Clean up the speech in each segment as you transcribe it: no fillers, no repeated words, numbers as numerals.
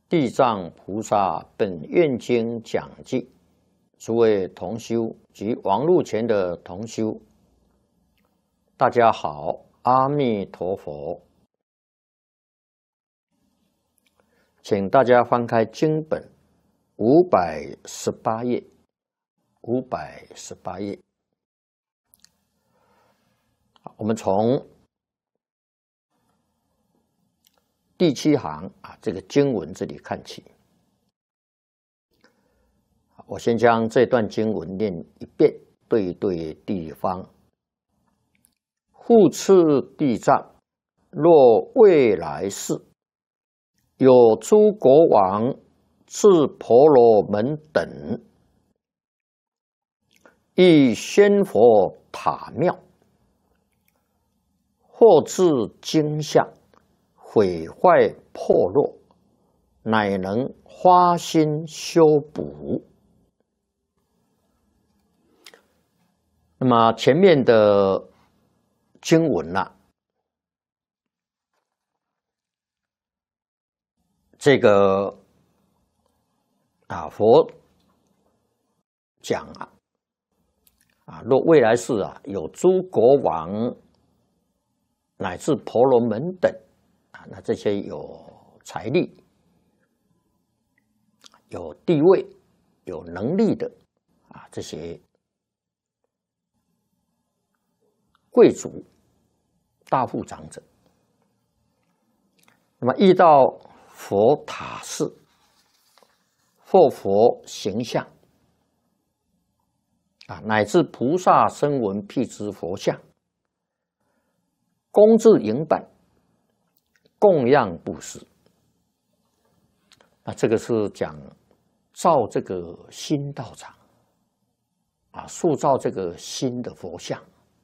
地藏菩萨本愿经讲记，诸位同修及网络前的同修，大家好，阿弥陀佛。请大家翻开经本518页，518页。我们从第7行这个经文这里看起。我先将这段经文念一遍，对地方。复次地藏，若未来世，有诸国王至婆罗门等，亦仙佛塔庙，或至经相，毁坏破落，乃能发心修补。那么前面的经文这个佛讲若未来世有诸国王乃至婆罗门等那这些有财力、有地位、有能力的这些贵族、大富长者，那么遇到佛塔寺或佛形象乃至菩萨声闻辟支佛像，恭至迎办，供养布施。这个是讲造这个新道场塑造这个新的佛像。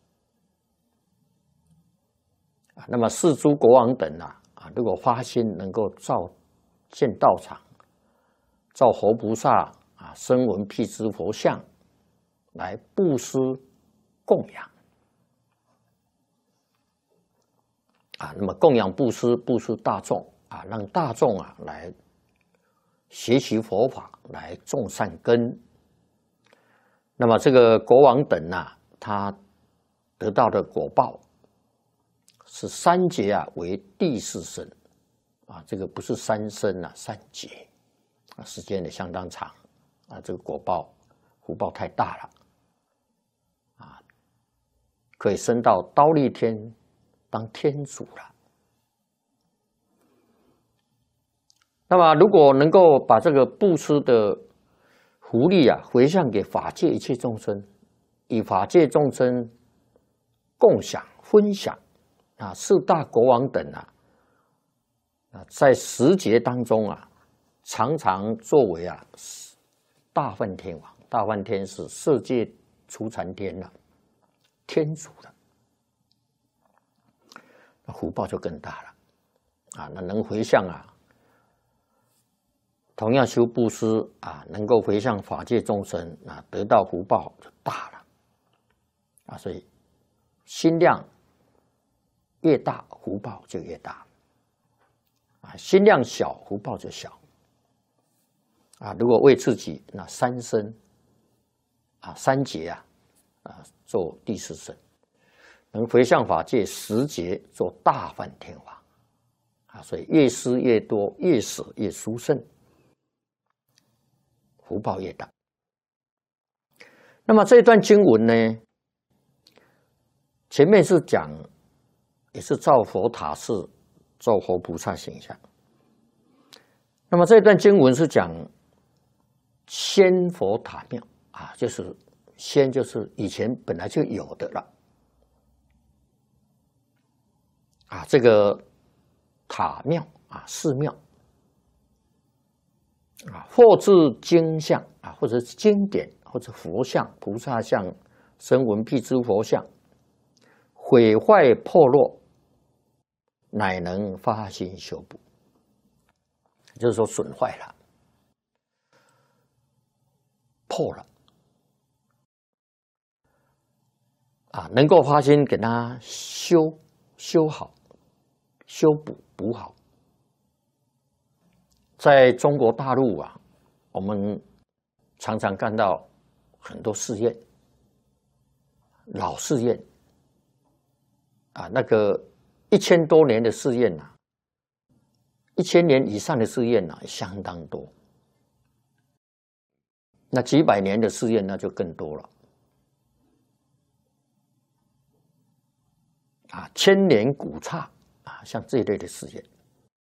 那么四诸国王等如果发心能够造建道场，造活菩萨声闻辟支佛像来布施供养那么供养布施大众让大众来学习佛法，来种善根。那么这个国王等他得到的果报是三劫为第四生这个不是三生三劫时间也相当长这个果报福报太大了可以升到忉利天当天主了。那么如果能够把这个布施的福利回向给法界一切众生，以法界众生共享分享四大国王等在10劫当中常常作为大梵天王。大梵天是色界初禅天天主了，那福报就更大了那能回向同样修布施能够回向法界众生得到福报就大了所以心量越大，福报就越大心量小，福报就小如果为自己那三生三劫做第四生，能回向法界10劫做大梵天王所以越施越多，越舍越殊胜，福报越大。那么这段经文呢，前面是讲也是造佛塔寺，造活菩萨形象。那么这段经文是讲仙佛塔庙就是仙就是以前本来就有的了这个塔庙寺庙或至经像或者是经典，或者佛像、菩萨像、声闻辟支佛像，毁坏破落，乃能发心修补。就是说损坏了、破了能够发心给它修好、修补好， 在中国大陆啊，我们常常看到很多寺院，老寺院啊，那个1000多年的寺院呐，1000年以上的寺院呐，相当多。那几百年的寺院那就更多了。啊，千年古刹啊，像这一类的寺院。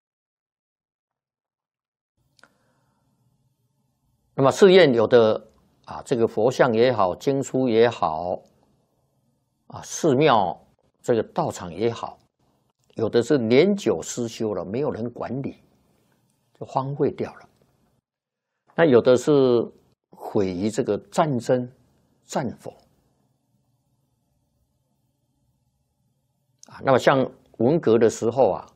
那么寺院有的啊，这个佛像也好，经书也好，啊，寺庙这个道场也好，有的是年久失修了，没有人管理，就荒废掉了。那有的是毁于这个战争、战火啊。那么像文革的时候啊，